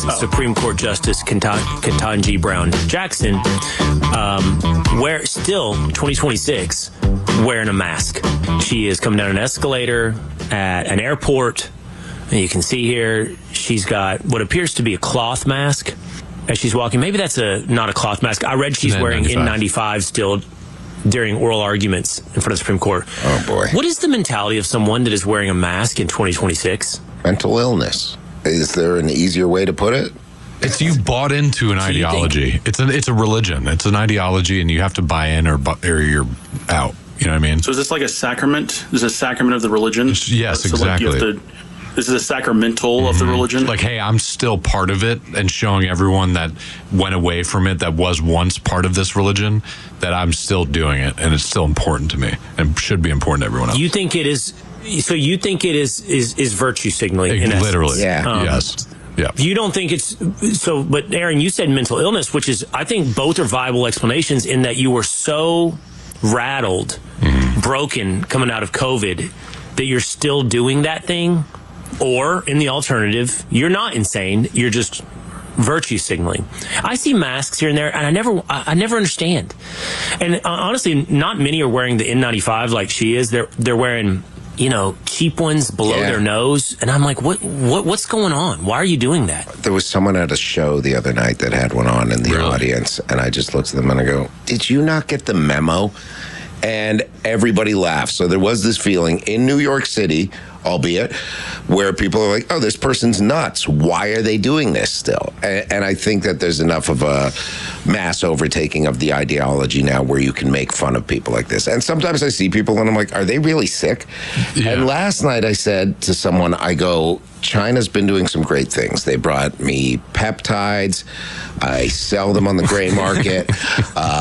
Supreme Court Justice Ketanji Brown Jackson, where still 2026 wearing a mask. She is coming down an escalator at an airport. And you can see here she's got what appears to be a cloth mask as she's walking. Maybe that's not a cloth mask. I read she's wearing N95 still during oral arguments in front of the Supreme Court. Oh, boy. What is the mentality of someone that is wearing a mask in 2026? Mental illness. Is there an easier way to put it? It's you bought into an ideology. It's a religion. It's an ideology, and you have to buy in or you're out. You know what I mean? So is this like a sacrament? Is this a sacrament of the religion? Yes, so exactly. Like this is a sacramental of the religion? Like, hey, I'm still part of it, and showing everyone that went away from it, that was once part of this religion, that I'm still doing it, and it's still important to me, and should be important to everyone else. You think it is? So you think it is virtue signaling? Literally, yeah. Yes. Yeah. You don't think it's so? But Aaron, you said mental illness, which is, I think, both are viable explanations in that you were so rattled, broken coming out of COVID that you're still doing that thing. Or, in the alternative, you're not insane. You're just virtue signaling. I see masks here and there, and I never understand. And honestly, not many are wearing the N95 like she is. They're wearing, cheap ones below their nose, and I'm like, what's going on? Why are you doing that? There was someone at a show the other night that had one on in the audience, and I just looked at them and I go, "Did you not get the memo?" And everybody laughed. So there was this feeling in New York City, albeit, where people are like, oh, this person's nuts. Why are they doing this still? And I think that there's enough of a mass overtaking of the ideology now where you can make fun of people like this. And sometimes I see people and I'm like, are they really sick? Yeah. And last night I said to someone, I go, China's been doing some great things. They brought me peptides. I sell them on the gray market.